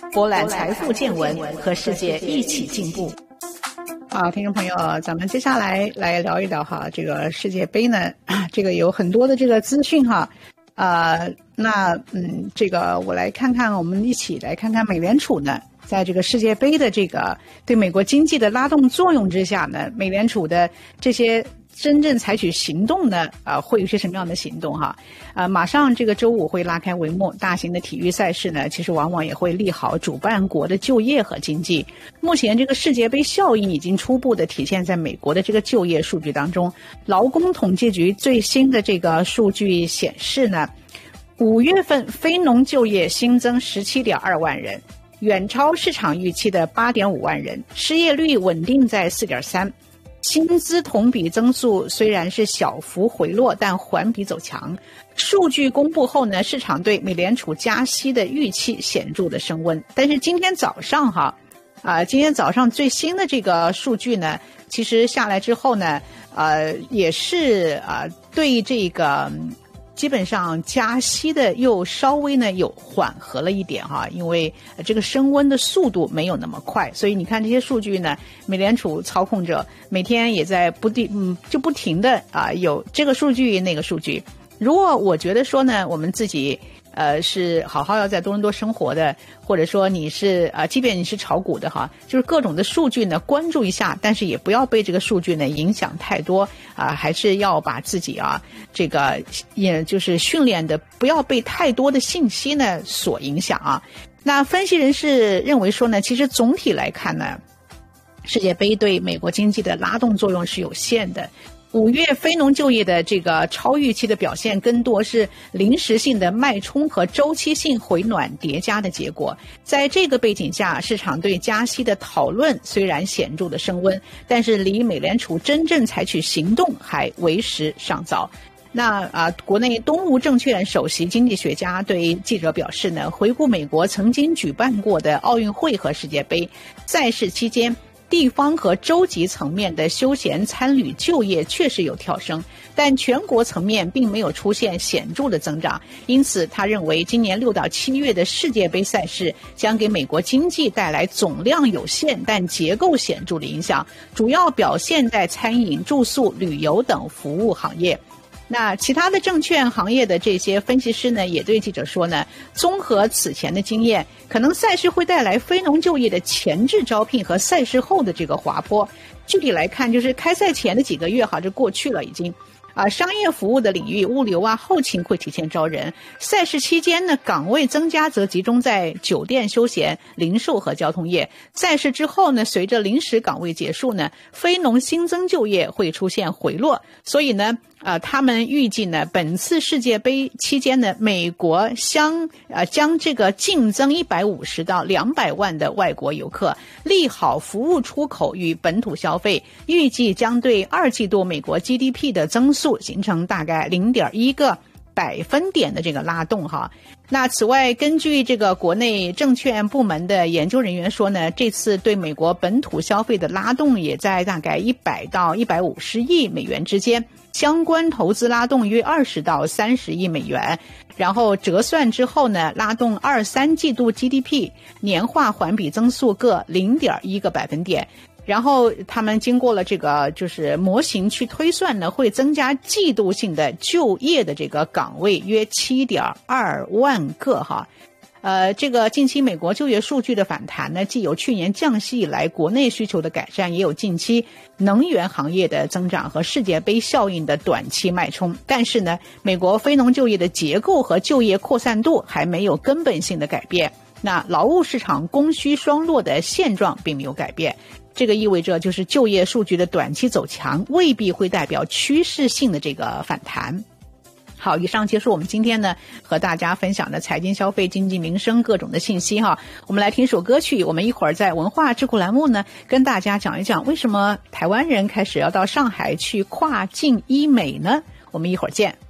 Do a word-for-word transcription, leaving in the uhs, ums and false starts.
博览财富见闻，和世界一起进步。 好，听众朋友，咱们接下来来聊一聊哈，这个世界杯呢，这个有很多的这个资讯哈，呃，那嗯，这个我来看看，我们一起来看看美联储呢，在这个世界杯的这个对美国经济的拉动作用之下呢，美联储的这些真正采取行动呢，呃，会有些什么样的行动哈？呃，马上这个周五会拉开帷幕，大型的体育赛事呢，其实往往也会利好主办国的就业和经济。目前这个世界杯效应已经初步的体现在美国的这个就业数据当中。劳工统计局最新的这个数据显示呢，五月份非农就业新增 十七点二万人，远超市场预期的 八点五万人，失业率稳定在 四点三。薪资同比增速虽然是小幅回落，但环比走强。数据公布后呢，市场对美联储加息的预期显著的升温。但是今天早上哈，啊、呃，今天早上最新的这个数据呢，其实下来之后呢，呃，也是啊、呃，对这个基本上加息的又稍微呢有缓和了一点哈，因为这个升温的速度没有那么快，所以你看这些数据呢，美联储操控者每天也在不定嗯就不停的啊有这个数据那个数据。如果我觉得说呢，我们自己呃是好好要在多伦多生活的，或者说你是啊、呃，即便你是炒股的哈，就是各种的数据呢关注一下，但是也不要被这个数据呢影响太多啊、呃，还是要把自己啊这个也就是训练的不要被太多的信息呢所影响啊。那分析人士认为说呢，其实总体来看呢，世界杯对美国经济的拉动作用是有限的。五月非农就业的这个超预期的表现更多是临时性的脉冲和周期性回暖叠加的结果。在这个背景下，市场对加息的讨论虽然显著的升温，但是离美联储真正采取行动还为时尚早。那啊，国内东吴证券首席经济学家对记者表示呢，回顾美国曾经举办过的奥运会和世界杯赛事期间，地方和州级层面的休闲参旅就业确实有跳升，但全国层面并没有出现显著的增长。因此他认为今年六到七月的世界杯赛事将给美国经济带来总量有限但结构显著的影响，主要表现在餐饮、住宿、旅游等服务行业。那其他的证券行业的这些分析师呢，也对记者说呢，综合此前的经验，可能赛事会带来非农就业的前置招聘和赛事后的这个滑坡。具体来看，就是开赛前的几个月哈，这过去了已经。啊，商业服务的领域，物流啊、后勤会提前招人。赛事期间呢，岗位增加则集中在酒店、休闲、零售和交通业。赛事之后呢，随着临时岗位结束呢，非农新增就业会出现回落。所以呢，呃，他们预计呢，本次世界杯期间呢，美国将呃将这个净增一百五十到两百万的外国游客，利好服务出口与本土消费，预计将对二季度美国 G D P 的增速形成大概 零点一个百分点的这个拉动哈。那此外，根据这个国内证券部门的研究人员说呢，这次对美国本土消费的拉动也在大概一百到一百五十亿美元之间，相关投资拉动约二十到三十亿美元，然后折算之后呢，拉动二三季度 G D P 年化环比增速各 零点一个百分点。然后他们经过了这个就是模型去推算呢，会增加季度性的就业的这个岗位约 七点二万个哈。呃，这个近期美国就业数据的反弹呢，既有去年降息以来国内需求的改善，也有近期能源行业的增长和世界杯效应的短期脉冲。但是呢，美国非农就业的结构和就业扩散度还没有根本性的改变。那劳务市场供需双弱的现状并没有改变，这个意味着就是就业数据的短期走强未必会代表趋势性的这个反弹。好，以上结束我们今天呢和大家分享的财经、消费、经济、民生各种的信息哈。我们来听首歌曲，我们一会儿在文化智库栏目呢跟大家讲一讲为什么台湾人开始要到上海去跨境医美呢？我们一会儿见。